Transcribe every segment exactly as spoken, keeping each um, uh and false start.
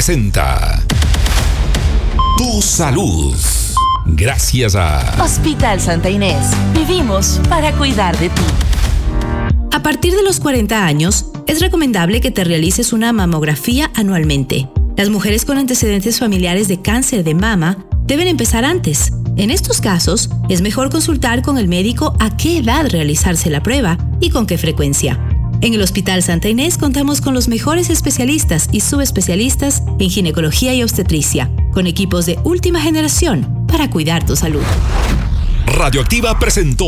presenta Tu Salud. Gracias a Hospital Santa Inés. Vivimos para cuidar de ti. A partir de los cuarenta años, es recomendable que te realices una mamografía anualmente. Las mujeres con antecedentes familiares de cáncer de mama deben empezar antes. En estos casos, es mejor consultar con el médico a qué edad realizarse la prueba y con qué frecuencia. En el Hospital Santa Inés contamos con los mejores especialistas y subespecialistas en ginecología y obstetricia, con equipos de última generación para cuidar tu salud. Radioactiva presentó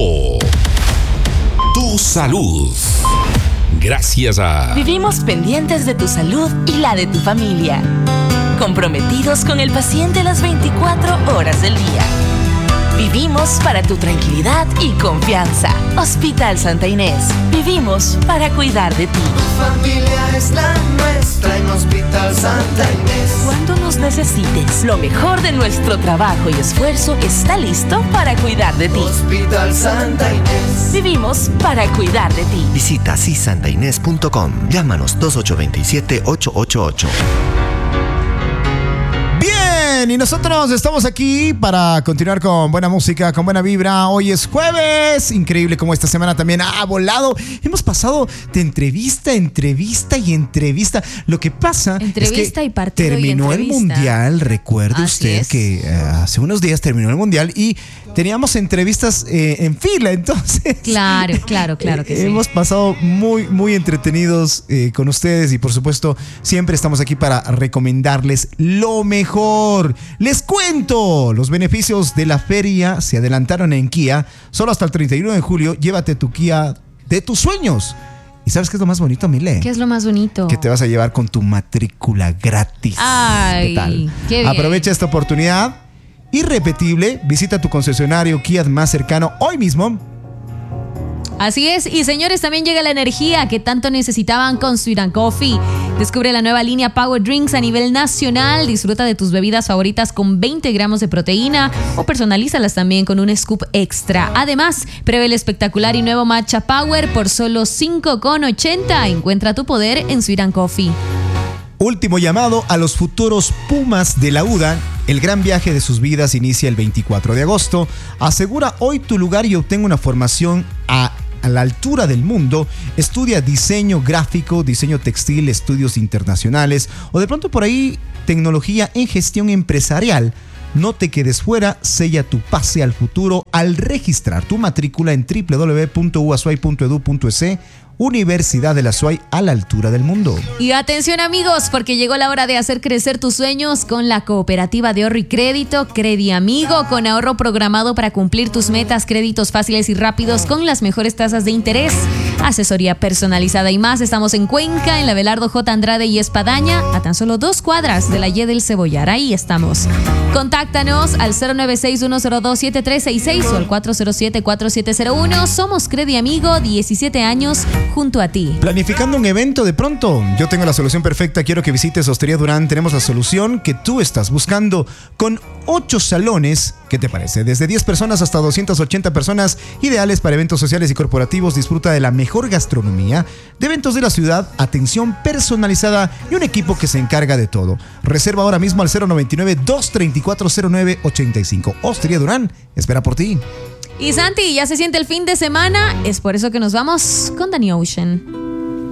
Tu Salud. Gracias a Vivimos pendientes de tu salud y la de tu familia. Comprometidos con el paciente las veinticuatro horas del día. Vivimos para tu tranquilidad y confianza. Hospital Santa Inés. Vivimos para cuidar de ti. Tu familia es la nuestra en Hospital Santa Inés. Cuando nos necesites, lo mejor de nuestro trabajo y esfuerzo está listo para cuidar de ti. Hospital Santa Inés. Vivimos para cuidar de ti. Visita si santa inés punto com. Llámanos dos ocho dos siete, ocho ocho ocho. Bien, y nosotros estamos aquí para continuar con buena música, con buena vibra. Hoy es jueves, increíble como esta semana también ha volado. Hemos pasado de entrevista a entrevista y entrevista. Lo que pasa entrevista es que y partido terminó y el entrevista. Mundial. Recuerde Así usted es. que uh, hace unos días terminó el Mundial y teníamos entrevistas eh, en fila, entonces. Claro, claro, claro que sí. Hemos pasado muy, muy entretenidos eh, con ustedes y por supuesto siempre estamos aquí para recomendarles lo mejor. Les cuento, los beneficios de la feria se adelantaron en Kia. Solo hasta el treinta y uno de julio, llévate tu Kia de tus sueños. ¿Y sabes qué es lo más bonito, Mile? ¿Qué es lo más bonito? Que te vas a llevar con tu matrícula gratis. Ay, ¿Qué tal? qué bien. Aprovecha esta oportunidad irrepetible. Visita tu concesionario Kia más cercano hoy mismo. Así es, y señores, también llega la energía que tanto necesitaban con Sweet and Coffee. Descubre la nueva línea Power Drinks a nivel nacional. Disfruta de tus bebidas favoritas con veinte gramos de proteína o personalízalas también con un scoop extra. Además, prevé el espectacular y nuevo Matcha Power por solo cinco con ochenta. Encuentra tu poder en Sweet and Coffee. Último llamado a los futuros Pumas de la U D A. El gran viaje de sus vidas inicia el veinticuatro de agosto. Asegura hoy tu lugar y obtén una formación a, a la altura del mundo. Estudia diseño gráfico, diseño textil, estudios internacionales o de pronto por ahí tecnología en gestión empresarial. No te quedes fuera, sella tu pase al futuro al registrar tu matrícula en doble u doble u doble u punto u a s u a i punto e d u punto e s. Universidad de la S U A Y a la altura del mundo. Y atención amigos, porque llegó la hora de hacer crecer tus sueños con la cooperativa de ahorro y crédito Credi Amigo, con ahorro programado para cumplir tus metas, créditos fáciles y rápidos con las mejores tasas de interés, asesoría personalizada y más. Estamos en Cuenca, en la Abelardo J. Andrade y Espadaña, a tan solo dos cuadras de la Y del Cebollar. Ahí estamos. Contáctanos al cero nueve seis uno cero dos siete tres seis seis o al cuatro cero siete cuatro siete cero uno. Somos Credi Amigo, diecisiete años junto a ti. Planificando un evento de pronto. Yo tengo la solución perfecta. Quiero que visites Hostería Durán. Tenemos la solución que tú estás buscando con ocho salones. ¿Qué te parece? Desde diez personas hasta doscientas ochenta personas, ideales para eventos sociales y corporativos. Disfruta de la mejor gastronomía, de eventos de la ciudad, atención personalizada y un equipo que se encarga de todo. Reserva ahora mismo al cero noventa y nueve, dos treinta y cuatro, cero nueve ochenta y cinco. Hostería Durán espera por ti. Y Santi, ya se siente el fin de semana, es por eso que nos vamos con Danny Ocean.